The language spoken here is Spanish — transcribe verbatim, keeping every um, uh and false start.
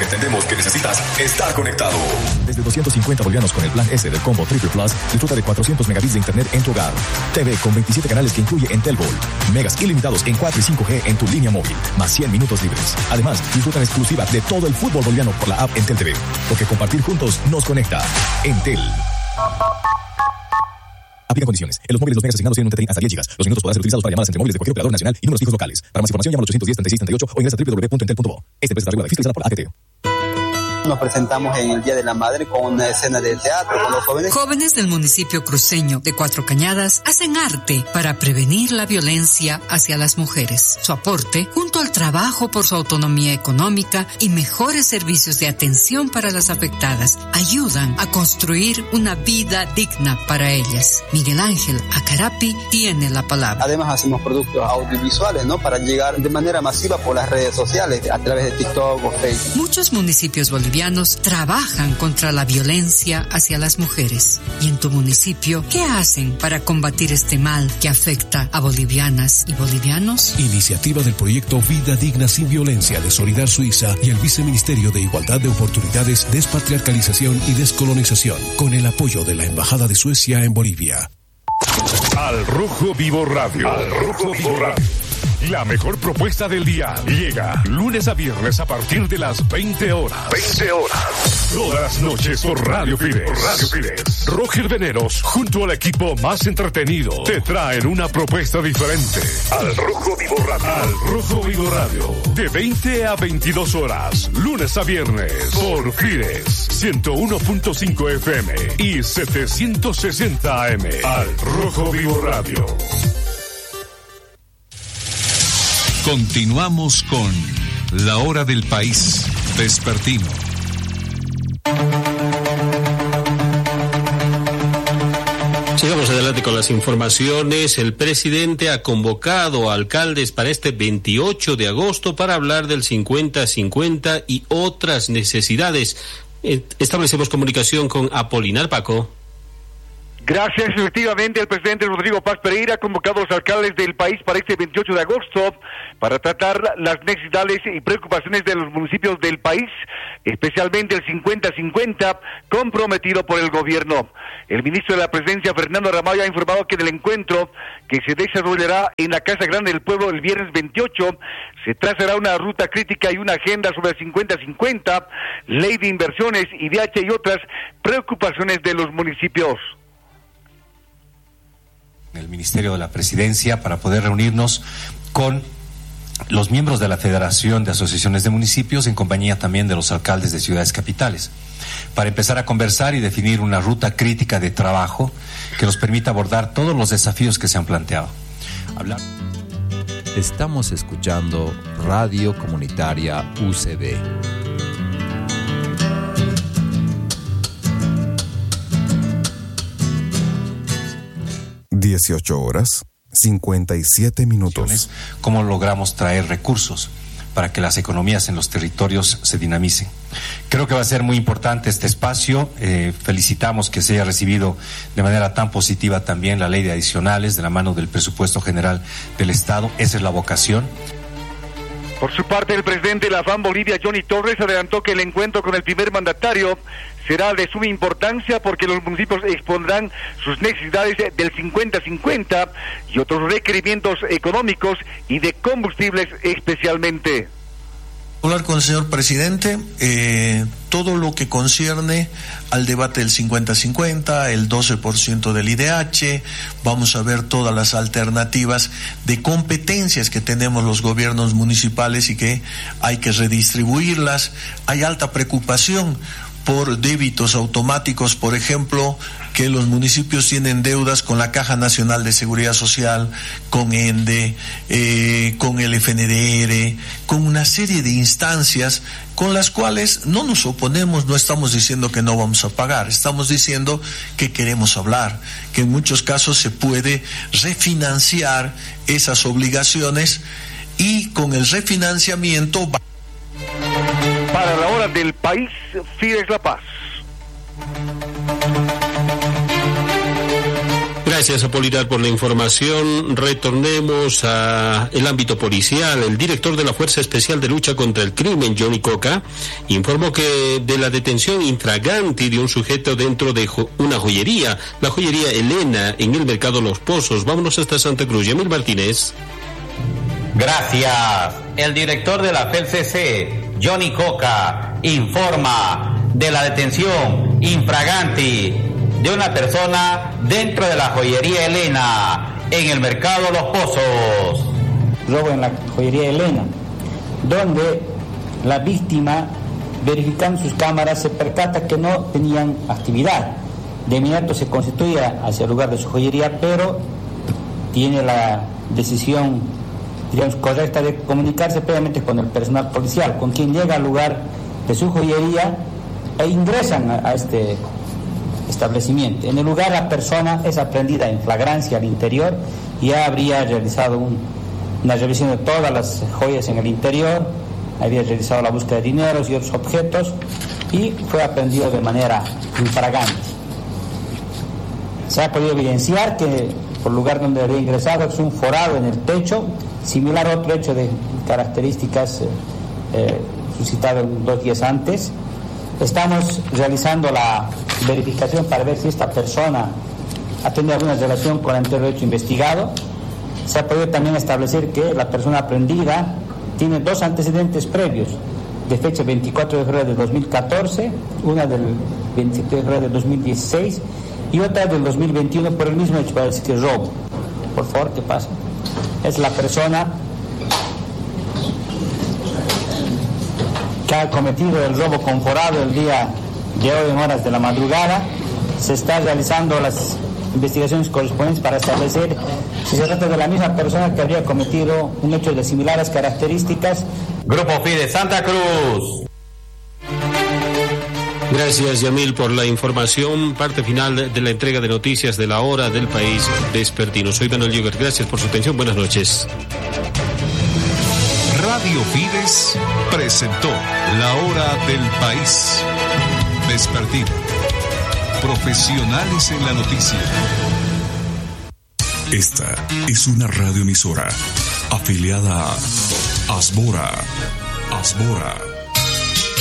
porque entendemos que necesitas estar conectado. Desde doscientos cincuenta bolivianos con el plan S del combo Triple Plus, disfruta de cuatrocientos megabits de internet en tu hogar. T V con veintisiete canales que incluye Entelbol. Megas ilimitados en cuatro y cinco G en tu línea móvil, más cien minutos libres. Además, disfruta en exclusiva de todo el fútbol boliviano por la app Entel T V. Porque compartir juntos nos conecta. Entel. Aplica condiciones. En los móviles los megas asignados tienen un T T I hasta diez gigas. Los minutos podrán ser utilizados para llamadas entre móviles de cualquier operador nacional y números fijos locales. Para más información llama al ochocientos diez, treinta y seis, treinta y ocho o ingresa a doble u doble u doble u punto entel punto bo. Esta empresa está regulada y fiscalizada por A T T. Nos presentamos en el Día de la Madre con una escena de teatro con los jóvenes. Jóvenes del municipio cruceño de Cuatro Cañadas hacen arte para prevenir la violencia hacia las mujeres. Su aporte, junto al trabajo por su autonomía económica y mejores servicios de atención para las afectadas, ayudan a construir una vida digna para ellas. Miguel Ángel Acarapi tiene la palabra. Además hacemos productos audiovisuales, ¿no? Para llegar de manera masiva por las redes sociales, a través de TikTok o Facebook. Muchos municipios bolivianos trabajan contra la violencia hacia las mujeres. ¿Y en tu municipio qué hacen para combatir este mal que afecta a bolivianas y bolivianos? Iniciativa del proyecto Vida Digna Sin Violencia de Solidar Suiza y el Viceministerio de Igualdad de Oportunidades, Despatriarcalización y Descolonización, con el apoyo de la Embajada de Suecia en Bolivia. Al Rojo Vivo Radio. Al Rojo Vivo Radio. La mejor propuesta del día llega lunes a viernes a partir de las veinte horas. veinte horas. Todas las noches por Radio Fides. Por Radio Fides. Roger Veneros, junto al equipo más entretenido, te traen una propuesta diferente. Al Rojo Vivo Radio. Al Rojo Vivo Radio. De veinte a veintidós horas. Lunes a viernes. Por Fides. ciento uno punto cinco F M y setecientos sesenta A M. Al Rojo Vivo Radio. Continuamos con La Hora del País Vespertino. Sigamos adelante con las informaciones. El presidente ha convocado a alcaldes para este veintiocho de agosto para hablar del cincuenta cincuenta y otras necesidades. Establecemos comunicación con Apolinar Paco. Gracias. Efectivamente, el presidente Rodrigo Paz Pereira ha convocado a los alcaldes del país para este veintiocho de agosto para tratar las necesidades y preocupaciones de los municipios del país, especialmente el cincuenta cincuenta comprometido por el gobierno. El ministro de la Presidencia, Fernando Ramallo, ha informado que en el encuentro que se desarrollará en la Casa Grande del Pueblo el viernes veintiocho, se trazará una ruta crítica y una agenda sobre el cincuenta cincuenta, ley de inversiones, I D H y otras preocupaciones de los municipios. El Ministerio de la Presidencia para poder reunirnos con los miembros de la Federación de Asociaciones de Municipios en compañía también de los alcaldes de ciudades capitales para empezar a conversar y definir una ruta crítica de trabajo que nos permita abordar todos los desafíos que se han planteado. Hablar. Estamos escuchando Radio Comunitaria U C B. dieciocho horas, cincuenta y siete minutos. ¿Cómo logramos traer recursos para que las economías en los territorios se dinamicen? Creo que va a ser muy importante este espacio. Eh, felicitamos que se haya recibido de manera tan positiva también la ley de adicionales de la mano del presupuesto general del Estado. Esa es la vocación. Por su parte, el presidente de la FAM Bolivia, Johnny Torres, adelantó que el encuentro con el primer mandatario será de suma importancia porque los municipios expondrán sus necesidades del cincuenta cincuenta y otros requerimientos económicos y de combustibles especialmente. Hablar con el señor presidente eh, todo lo que concierne al debate del cincuenta cincuenta, el doce por ciento del I D H, vamos a ver todas las alternativas de competencias que tenemos los gobiernos municipales y que hay que redistribuirlas. Hay alta preocupación por débitos automáticos, por ejemplo, que los municipios tienen deudas con la Caja Nacional de Seguridad Social, con ENDE, eh, con el F N D R, con una serie de instancias con las cuales no nos oponemos, no estamos diciendo que no vamos a pagar, estamos diciendo que queremos hablar, que en muchos casos se puede refinanciar esas obligaciones y con el refinanciamiento... Para la hora del país, Fides La Paz. Gracias, Apolinar, por la información. Retornemos al ámbito policial. El director de la Fuerza Especial de Lucha contra el Crimen, Johnny Coca, informó que de la detención infraganti de un sujeto dentro de jo- una joyería, la joyería Elena, en el mercado Los Pozos. Vámonos hasta Santa Cruz. Yamil Martínez. Gracias. El director de la F E L C C, Johnny Coca, informa de la detención infraganti de una persona dentro de la joyería Elena, en el mercado Los Pozos. Robo en la joyería Elena, donde la víctima, verificando sus cámaras, se percata que no tenían actividad. De inmediato se constituye hacia el lugar de su joyería, pero tiene la decisión, digamos, correcta de comunicarse previamente con el personal policial, con quien llega al lugar de su joyería e ingresan a, a este establecimiento. En el lugar la persona es aprehendida en flagrancia al interior y ya habría realizado un, una revisión de todas las joyas en el interior, había realizado la búsqueda de dineros y otros objetos y fue aprehendido de manera infragante. Se ha podido evidenciar que por el lugar donde había ingresado es un forado en el techo, similar a otro hecho de características eh, eh, suscitado dos días antes. Estamos realizando la verificación para ver si esta persona ha tenido alguna relación con el anterior hecho investigado. Se ha podido también establecer que la persona aprehendida tiene dos antecedentes previos, de fecha veinticuatro de febrero de dos mil catorce, una del veintisiete de febrero de dos mil dieciséis y otra del dos mil veintiuno por el mismo hecho, parece que es robo. Por favor, ¿qué pasa? Es la persona que ha cometido el robo con forado el día de hoy en horas de la madrugada. Se están realizando las investigaciones correspondientes para establecer si se trata de la misma persona que habría cometido un hecho de similares características. Grupo FIDE Santa Cruz. Gracias, Yamil, por la información. Parte final de la entrega de noticias de la hora del país vespertino. Soy Manuel Yogurt. Gracias por su atención. Buenas noches. Radio Fides presentó La Hora del País vespertino. Profesionales en la noticia. Esta es una radioemisora afiliada a Asbora. Asbora.